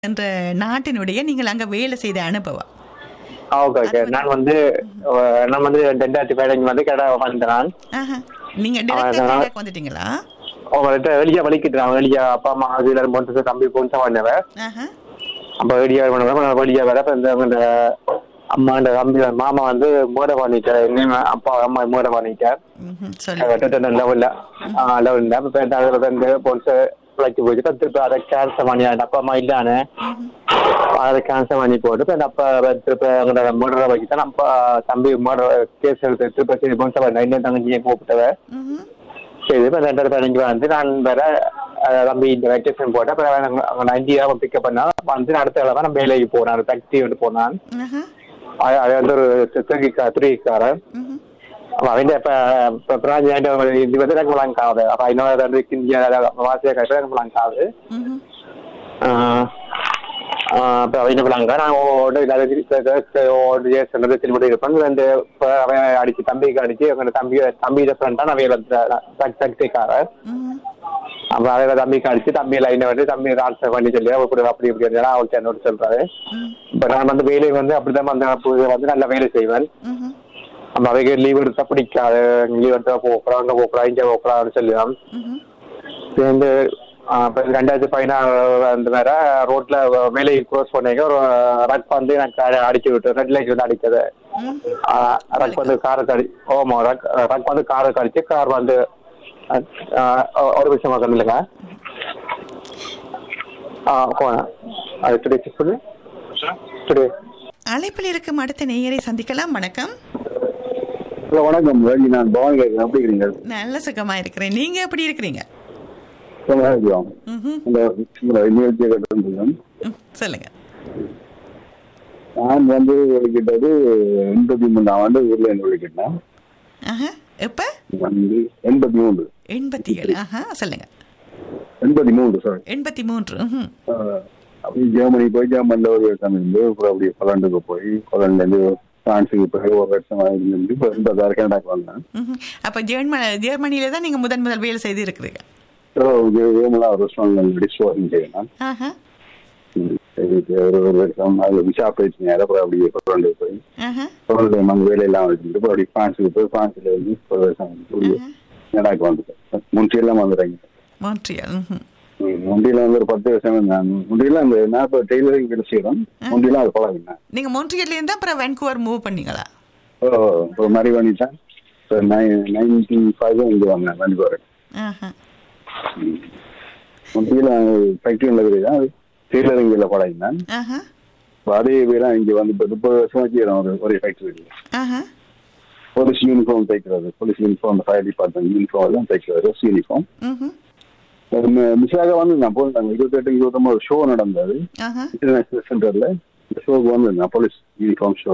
என்ற நாட்டினுடைய நீங்கள் அங்க வேலை செய்த அனுபவம். Okay okay. நான் வந்து 2015 வந்து கடை வந்தேன். நீங்க டைரக்டா வந்துட்டீங்களா? அவங்கள்ட்ட வெளியே வலிக்கிட்டான். வெளியே அப்பா அம்மா அதுல போட்டு தம்பி போட்டு வந்தவன். அப்ப வெளியே வெளியே வர இந்த அம்மா இந்த தம்பி மாமா வந்து மூட பண்ணிட்டார். என்ன அப்பா அம்மா மூட பண்ணிட்டார். லெவல்ல பொண்ணு பிழைச்சி போயிட்டு திருப்பி அதை கேன்சல் பண்ணி அப்பா அம்மா இல்லானே அதை கேன்சல் பண்ணி போட்டு அப்பா திருப்பி அங்கே மூடரை வச்சுதான் அப்பா தம்பி மூட கேஸ் எடுத்து திருப்பி பொண்ணு இன்னும் தங்கச்சியை கூப்பிட்டவ. சரி இப்போ 2015 வந்து நான் வேற தம்பி இந்த வெக்கேஷன் போட்டேன். அப்புறம் அங்கே இந்தியாவை பிக்கப் பண்ணா வந்து அடுத்த வேலை நான் வேலைக்கு போனேன். ஃபேக்டரி வந்து போனான். அது வந்து ஒரு துறைக்காரன். அவன் இப்போ பிராஞ்ச் இது வந்து எனக்கு விளங்காது. அப்போ இன்னொரு வாசியாக கட்ட எனக்கு விளங்காது. இப்போ அவன் விளங்க நான் சொன்னது திரும்பி இருப்பேன். வந்து அவன் அடிச்சு தம்பிக்கு அடிச்சு அவங்க தம்பியோட ஃப்ரெண்டா நான் வேலை ஃபேக்டரிக்காரன். அப்போ அதை தம்பிக்கு அடிச்சு தம்பி லைனை வந்து தம்பி ட்ரான்ஸ்ஃபர் பண்ணி சொல்லி அப்படி இப்படி இருந்தாலும் அவருக்கு என்னோட சொல்றாரு. இப்போ நான் வந்து வேலையை வந்து அப்படிதான் வந்து நல்லா வேலை செய்வேன். நம்ம அவைக்கு லீவ் எடுத்தா பிடிக்காது. லீவ் எடுத்தா போக்குறோம், அங்கே போக்குறோம், இங்கே போக்குறான்னு சொல்லுவோம். சேர்ந்து இப்போ 2016 அந்த வேற ரோட்ல வேலையை க்ரோஸ் பண்ணீங்க ஒரு ரக் வந்து எனக்கு அடிச்சு விட்டு ரெட் லைட் வந்து அடிக்குது. ரக் வந்து காருக்கு ஓமா ரக் வந்து காருக்கு அடிச்சு கார் வந்து ஒரு விஷயமா இல்லைங்க. போனேன் அது டுடே சொல்லு டுடே அழைப்பில் இருக்கும் அடுத்த நேயரை சந்திக்கலாம். வணக்கம். ஹலோ வணக்கம். நான் பவானி கேட்கிறேன். எப்படி இருக்கிறீங்க? நல்ல சுகமா இருக்கிறேன். நீங்க எப்படி இருக்கிறீங்க? சொல்லுங்க. நான் வந்து வெளிக்கிட்டது 83ஆம் ஆண்டு ஊர்ல இருந்து வெளிக்கிட்டேன். எப்ப? 83. 87. சொல்லுங்க. 83 சாரி 83. அப்படி ஜெர்மனி போய் ஜெர்மனில ஒரு வருஷம் இருந்து அப்படி போலண்டுக்கு போய் போலண்ட்ல இருந்து பிரான்ஸுக்கு போய் ஒரு வருஷம் இருந்து இப்போ 80 கனடாக்கு வந்தேன். அப்ப ஜெர்மனியில தான் நீங்க முதல் வேலை செய்து இருக்கிறீங்க? ஒரு வருஷம் டிஸ்போசிங் செய்யணும். ஒரு வருஷம் அது விசா பிரச்சனை அப்புறம் அப்படியே போலண்டு போய் போலண்டு அங்கே வேலையெல்லாம் வச்சுட்டு அப்படி பிரான்ஸுக்கு போய் பிரான்ஸ்ல இருந்து ஒரு வருஷம் கனடாக்கு வந்துட்டேன். முன்சியெல்லாம் வந்துடுறேங்க. முண்டியில வந்து ஒரு 10 வருஷம் இருந்தாங்க. முண்டியில அந்த நான் இப்போ டெய்லரிங் வேலை செய்யறோம். முண்டியெல்லாம் அது பழகினேன். நீங்க மொன்ட்ரியல்ல இருந்தா அப்புறம் வான்கூவர் மூவ் பண்ணீங்களா? இப்போ மாதிரி பண்ணிட்டேன். 95 இங்கே வாங்க வான்கூவர். முண்டியில ஃபேக்டரி தான் அது டெய்லரிங் வேலை பழகினேன். அதே வேலை இங்கே வந்து இப்போ 30 வருஷமா செய்யறோம் ஒரே ஃபேக்டரியில். போலீஸ் யூனிஃபார்ம் தைக்கிறது, police uniform, fire department uniform எல்லாம் தைக்கிறது யூனிஃபார்ம். மிஸ்ஸாக வந்து நான் போயிருந்தாங்க 28, 29 ஷோ நடந்தது இன்டர்நேஷனல் சென்டர்ல. இந்த ஷோக்கு வந்து போலீஸ் யூனிஃபார்ம் ஷோ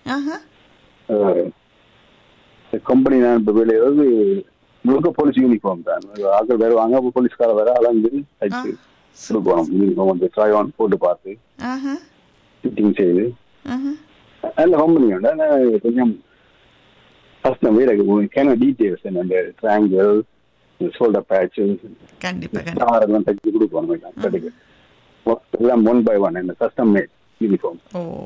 கம்பெனி. நான் இப்போ வெளியாவது முழுக்க போலீஸ் யூனிஃபார்ம் தான். ஆக்கள் வேற வாங்க போலீஸ்கார வேற அலைஞ்சு தைச்சு கொடுக்கணும். யூனிஃபார்ம் வந்து ட்ரை ஆன் போட்டு பார்த்து ஃபிட்டிங் செய்து நல்ல கம்பெனி உண்டு. கொஞ்சம் கஷ்டம் வேற கேன டீட்டெயில்ஸ் அந்த ட்ரையாங்கிள் ஷோல்டர் பேட்ச் எல்லாம் தைச்சு கொடுக்கணும். எல்லாம் 1 by 1 இந்த custom mat uniform.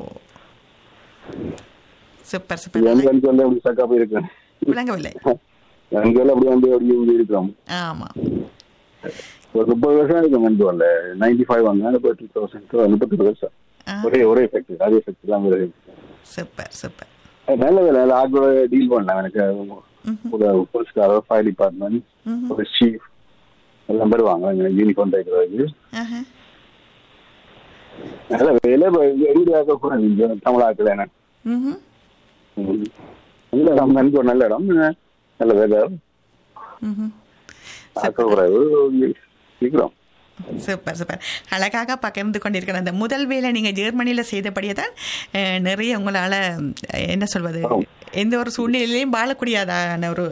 Super super. எனக்கு வந்து அப்படி சக்காப்பா இருக்கேன். விளங்கவில்லை. எனக்கு எல்லாம் அப்படி வந்து அப்படி இருக்கிறோம். ஆமா. ஒரு 30 வருஷம் இருக்கும். வந்து வரல 95 வந்தாங்க. இப்போ 2000 30 வருஷம் ஒரே எஃபெக்ட். அதே எஃபெக்ட் தான். Super super. நல்ல வேலை ஆட்டோட டீல் பண்ணலாம். எனக்கு போலீஸ்காரர், ஃபயர் டிபார்ட்மெண்ட், ஒரு சீஃப் எல்லாம் வருவாங்க யூனிஃபார்ம் தைக்கிறதுக்கு. நல்ல வேலை. இந்தியாவுக்கு கூட தமிழாக்கள் என்ன நல்ல இடம், நல்ல வேலை சீக்கிரம். Super super. அழகாக பகிர்ந்து கொண்டிருக்கிற அந்த முதல் வேலை நீங்கள் ஜெர்மனியில் செய்தபடியே தான் நிறைய உங்களால் என்ன சொல்வது எந்த ஒரு சூழ்நிலையிலையும் வாழக்கூடியதான ஒரு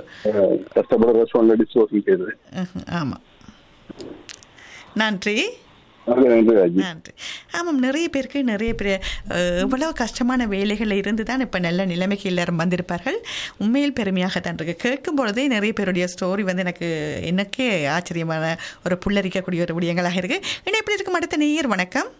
ஆமாம். நன்றி நன்றி. ஆமாம், நிறைய பேருக்கு எவ்வளவு கஷ்டமான வேலைகளில் இருந்து தான் இப்போ நல்ல நிலைமைக்கு எல்லாரும் வந்திருப்பார்கள். உண்மையில் பெருமையாக தான் இருக்கு. கேட்கும் பொழுதே நிறைய பேருடைய ஸ்டோரி வந்து எனக்கே ஆச்சரியமான ஒரு புல்லரிக்கக்கூடிய ஒரு விடயங்களாக இருக்கு. இணைப்பில் இருக்கும் அடுத்த நேயர் வணக்கம்.